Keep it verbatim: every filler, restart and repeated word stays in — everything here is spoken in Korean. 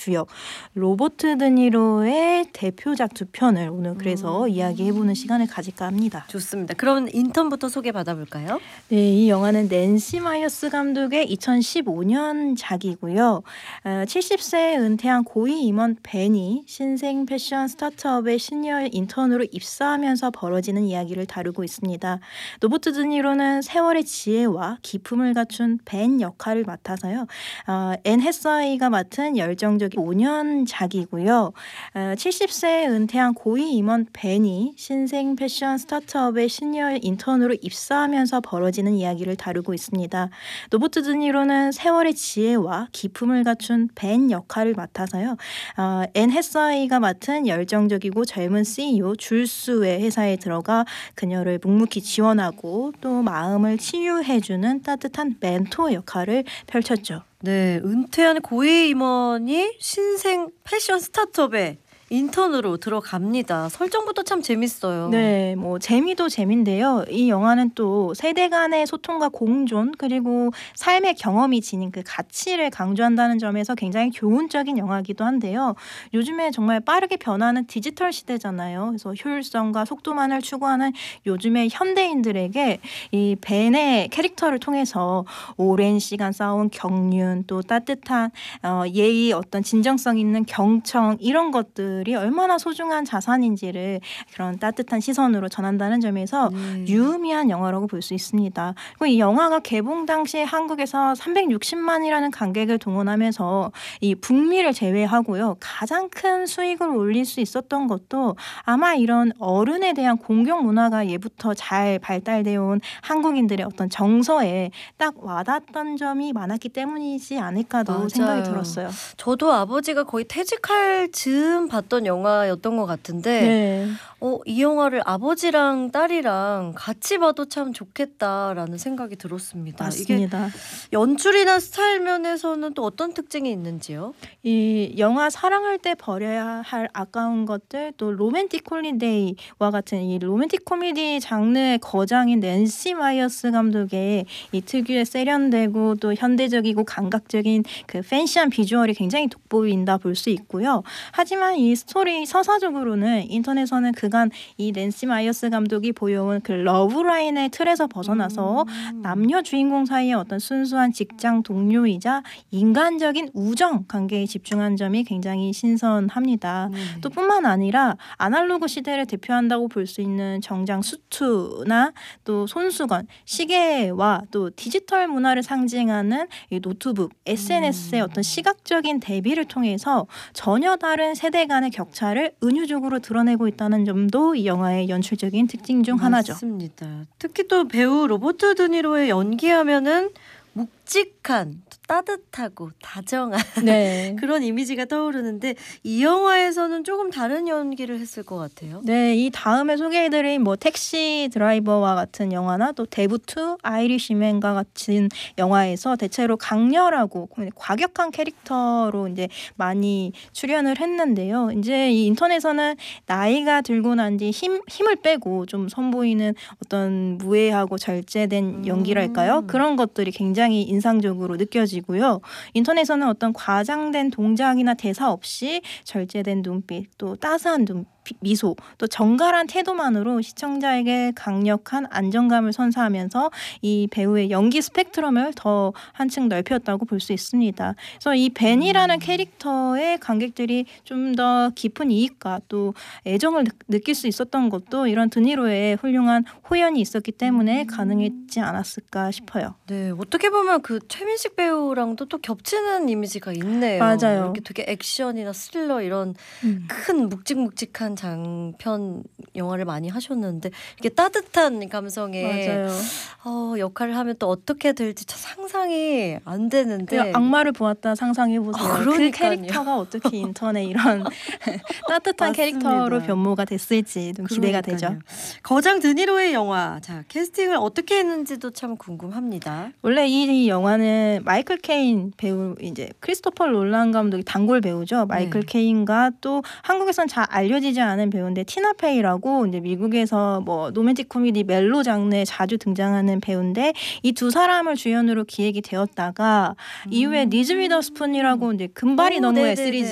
주역 로버트 드니로의 대표작 두 편을 오늘 그래서 음. 이야기해보는 시간을 가질까 합니다. 좋습니다. 그럼 인턴부터 소개 받아볼까요? 네, 이 영화는 낸시 마이어스 감독의 이천십오 년작이고요. 어, 칠십 세에 은퇴한 고위 임원 벤이 신생 패션 스타트업의 시니어 인턴으로 입사하면서 벌어지는 이야기를 다루고 있습니다. 로버트 드니로는 세월의 지혜와 기품을 갖춘 벤 역할을 맡아서요. 어, 앤 해서웨이가 맡은 열정적인 오 년작이고요. 어, 칠십 세에 은퇴한 고위 임원 벤이 신생 패션 스타트업의 시니어 인턴으로 입사하면서 벌어지는 이야기를 다루고 있습니다. 로버트 드니로는 세월의 지혜와 기품을 갖춘 벤 역할을 맡아서요. 어, 앤 해서웨이가 맡은 열정적이고 젊은 씨이오 줄수의 회사에 들어가 그녀를 묵묵히 지원하고 또 마음을 치유해주는 따뜻한 멘토 역할을 펼쳤죠. 네, 은퇴한 고위 임원이 신생 패션 스타트업에 인턴으로 들어갑니다. 설정부터 참 재밌어요. 네, 뭐 재미도 재미인데요. 이 영화는 또 세대 간의 소통과 공존 그리고 삶의 경험이 지닌 그 가치를 강조한다는 점에서 굉장히 교훈적인 영화이기도 한데요. 요즘에 정말 빠르게 변하는 디지털 시대잖아요. 그래서 효율성과 속도만을 추구하는 요즘의 현대인들에게 이 벤의 캐릭터를 통해서 오랜 시간 쌓아온 경륜 또 따뜻한 어, 예의 어떤 진정성 있는 경청 이런 것들 이 얼마나 소중한 자산인지를 그런 따뜻한 시선으로 전한다는 점에서 네. 유의미한 영화라고 볼 수 있습니다. 그리고 이 영화가 개봉 당시에 한국에서 삼백육십만이라는 관객을 동원하면서 이 북미를 제외하고요. 가장 큰 수익을 올릴 수 있었던 것도 아마 이런 어른에 대한 공경 문화가 예부터 잘 발달되어 온 한국인들의 어떤 정서에 딱 와닿았던 점이 많았기 때문이지 않을까도 맞아요. 생각이 들었어요. 저도 아버지가 거의 퇴직할 즈음 봤던 영화였던 것 같은데 네. 어, 이 영화를 아버지랑 딸이랑 같이 봐도 참 좋겠다라는 생각이 들었습니다. 맞습니다. 이게 연출이나 스타일 면에서는 또 어떤 특징이 있는지요? 이 영화 사랑할 때 버려야 할 아까운 것들 또 로맨틱 홀리데이와 같은 이 로맨틱 코미디 장르의 거장인 낸시 마이어스 감독의 이 특유의 세련되고 또 현대적이고 감각적인 그 팬시한 비주얼이 굉장히 돋보인다 볼 수 있고요. 하지만 이 스토리 서사적으로는 인터넷에서는 그간 이 낸시 마이어스 감독이 보여온 그 러브라인의 틀에서 벗어나서 음. 남녀 주인공 사이의 어떤 순수한 직장 동료이자 인간적인 우정 관계에 집중한 점이 굉장히 신선합니다. 네. 또 뿐만 아니라 아날로그 시대를 대표한다고 볼 수 있는 정장 수트나 또 손수건, 시계와 또 디지털 문화를 상징하는 이 노트북, 에스엔에스의 음. 어떤 시각적인 대비를 통해서 전혀 다른 세대 간의 격차를 은유적으로 드러내고 있다는 점도 이 영화의 연출적인 특징 중 하나죠. 맞습니다. 특히 또 배우 로버트 드니로의 연기하면은 묵직한, 따뜻하고 다정한 네. 그런 이미지가 떠오르는데 이 영화에서는 조금 다른 연기를 했을 것 같아요. 네, 이 다음에 소개해드린 뭐 택시 드라이버와 같은 영화나 또 데브투, 아이리시맨과 같은 영화에서 대체로 강렬하고 과격한 캐릭터로 이제 많이 출연을 했는데요. 이제 이 인턴에서는 나이가 들고 난 뒤 힘 힘을 빼고 좀 선보이는 어떤 무해하고 절제된 연기랄까요? 음. 그런 것들이 굉장히 인상적으로 느껴지고요. 인턴에서는 어떤 과장된 동작이나 대사 없이 절제된 눈빛, 또 따스한 눈빛, 미소, 또 정갈한 태도만으로 시청자에게 강력한 안정감을 선사하면서 이 배우의 연기 스펙트럼을 더 한층 넓혔다고 볼 수 있습니다. 그래서 이 벤이라는 캐릭터의 관객들이 좀 더 깊은 이익과 또 애정을 느낄 수 있었던 것도 이런 드니로의 훌륭한 호연이 있었기 때문에 가능했지 않았을까 싶어요. 네, 어떻게 보면 그 최민식 배우랑도 또 겹치는 이미지가 있네요. 맞아요. 이렇게 되게 액션이나 스릴러 이런 음. 큰 묵직묵직한 장편 영화를 많이 하셨는데 이게 따뜻한 감성의 맞아요. 어, 역할을 하면 또 어떻게 될지 참 상상이 안 되는데 그냥 악마를 보았다 상상해보세요. 아, 그 그러니까요. 캐릭터가 어떻게 인턴에 이런 따뜻한 맞습니다. 캐릭터로 변모가 됐을지 좀 기대가 그러니까요. 되죠. 거장 드니로의 영화, 자 캐스팅을 어떻게 했는지도 참 궁금합니다. 원래 이 영화는 마이클 케인 배우 이제 크리스토퍼 롤란 감독이 단골 배우죠. 마이클 네. 케인과 또 한국에선 잘 알려지지 않은 배우인데 티나 페이라고 이제 미국에서 뭐 로맨틱 코미디 멜로 장르에 자주 등장하는 배우인데 이 두 사람을 주연으로 기획이 되었다가 음. 이후에 니즈 위더스푼이라고 이제 금발이 오, 너무해 네네네. 시리즈